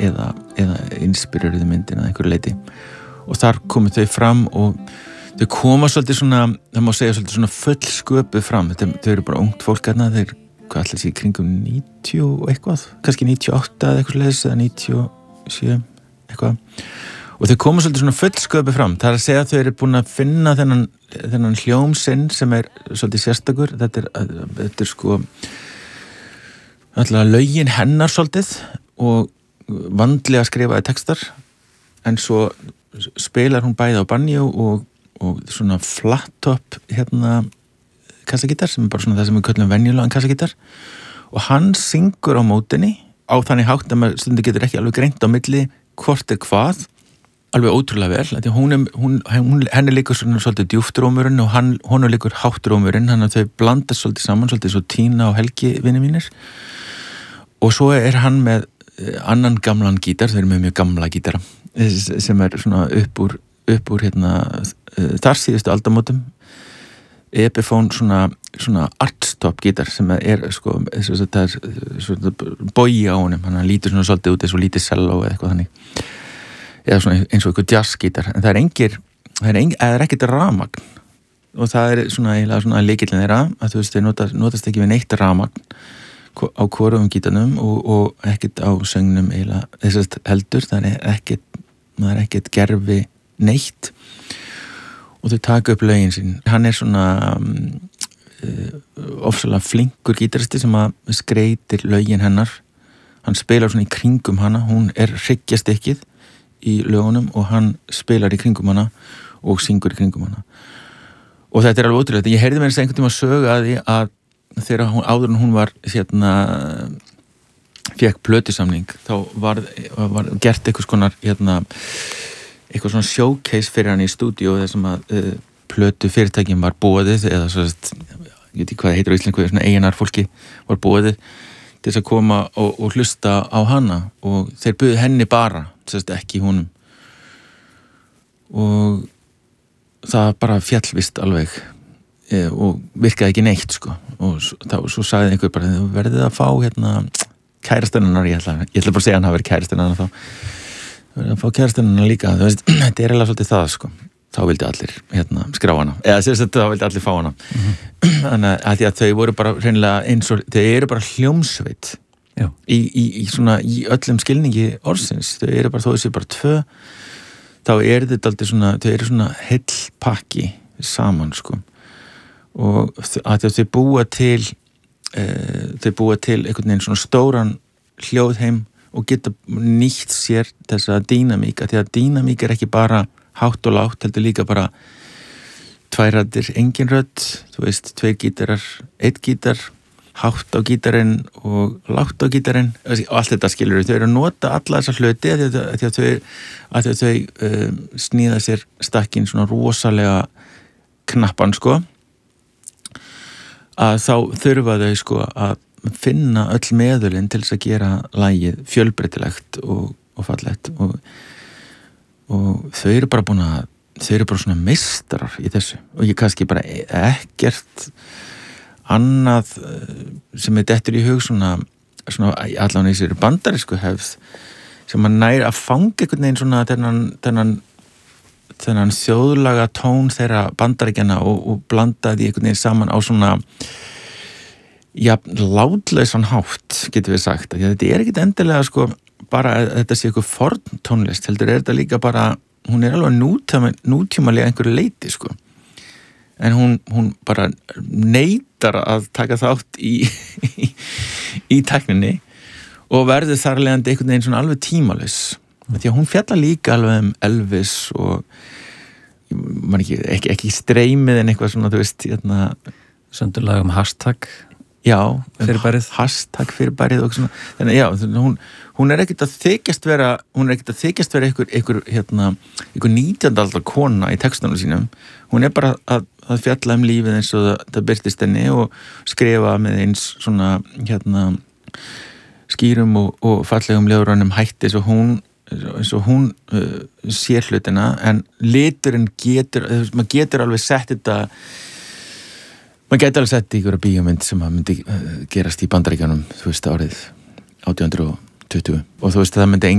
eða inspiruðu myndina að einhverju leyti og þar komu þau fram og þau koma svolítið svona, það má segja svolítið svona fullsköpuð fram, þau eru bara ungt fólk þarna, þeir, hvað ætli sé, kringum 90 og eitthvað, kannski 98 eða eitthvað leis, eða 97 eitthvað, og þau koma svolítið svona fullsköpuð fram, það er að segja að þau eru búin að finna þennan hljóm sinn sem er svolítið sérstakur, þetta er sko alltaf lögin hennar svolítið og vandlega skrifaði textar, en svo spilar hún bæði á banjo og svona flat top kassagítar sem er bara svona það sem við köllum venjulegan kassagítar og hann syngur á mótinni á þannig hátt að maður stundum getur ekki alveg greint á milli hvort er hvað alveg ótrúlega vel, því henni líkur svona svolítið djúftrómurinn og honum líkur háttrómurinn, þannig að þau blandast svolítið saman, svolítið svo Tína og Helgi vinir mínir og svo er hann með annan gamlan gítar, þau eru með mjög gamla gítara sem er svona upp úr þar síðustu aldamótum Epiphone svona artstop gítar sem er sko það er svona bogi á honum, hann lítur svona svolítið út eins og lítið selló eða eitthvað þannig eða svona eins og eitthvað jazzgítar en það er ekkert rafmagn og það er svona eiginlega svona lykillinn þeirra að þú veist þeir notast ekki við neitt rafmagn á hvorum gítarnum og ekkert á söngnum eiginlega þess að heldur, það er ekkert gerfi neitt og þau taka upp lögin sín. Hann er svona ofsalega flinkur gítaristi sem að skreytir lögin hennar. Hann spilar svona í kringum hana, hún er hryggjastykkið í lögunum og hann spilar í kringum hana og syngur í kringum hana. Og þetta er alveg ótrúlegt. Ég heyrði mér þess að einhvern tíma sögu að því að þegar áður en hún var fékk plötusamning þá var gert eitthvað konar eitthvað svona showcase fyrir hann í stúdíu þar sem að plötu fyrirtækin var boðið eða svo ég veit ekki hvað það heitir á íslensku svona eiginar fólki var boðið til þess að koma og hlusta á hana og þeir buðu henni bara ekki honum og það bara fjallvist alveg og virkaði ekki neitt sko og svo sagði einhver bara verðið að fá kærastennunnar ég ætla bara að segja hann hafi verið kærastennunnar þá verðið að fá kærastennunnar líka þetta er eiginlega svolítið það sko þá vildi allir skrá hana eða þá vildi allir fá hana þannig að því að þau voru bara hreinlega eins og þau eru bara hljómsveit í öllum skilningi orðsins þau eru bara þó þessi bara tvö þá er þetta aldrei svona þau eru svona heill pakki saman sko og að þau búa til einhvern veginn svona stóran hljóðheim og geta nýtt sér þessa dýnamík að því að dýnamík er ekki bara hátt og lágt, heldur líka bara tvær raddir, engin rödd þú veist, tveir gítarar, einn gítar hátt á gítarinn og lágt á gítarinn og allt þetta skilur þau eru að nota alla þessa hluti að þau sníða sér stakkin svona rosalega knappan sko að þá þurfa þau sko að finna öll meðulinn til þess að gera lagið fjölbreytilegt og fallegt og þau eru bara svona meistarar í þessu og ég kannski bara ekkert annað sem er dettur í hug svona allan í sér bandarísku hefð sem að nær að fanga einhvern veginn svona þennan þjóðlaga tón þeirra bandaríkjana og blanda því einhvern veginn saman á svona látlausan hátt getur við sagt að þetta er ekkit endilega sko bara að þetta sé eitthvað forn tónlist heldur er þetta líka bara hún er alveg nútímalega einhverju leyti sko en hún bara neitar að taka þátt í tækninni og verður þar leiðandi einhvern veginn svona alveg tímalaus því að hún fjallar líka alveg Elvis og man ekki streymið en eitthvað svona þú veist söndulag hashtag fyrirbærið hashtag fyrirbærið og svona þannig hún er ekkert að þykjast vera einhver 19. aldar kona í textunum sínum hún er bara að fjalla lífið eins og það birtist henni og skrifa með eins svona skýrum og fallegum ljóðrænum hætti eins og hún sér hlutina en liturinn maður getur alveg sett þetta maður gæti alveg sett í ykkur bíómynd sem að myndi gerast í Bandaríkjunum þú veist árið 1820 og þú veist það myndi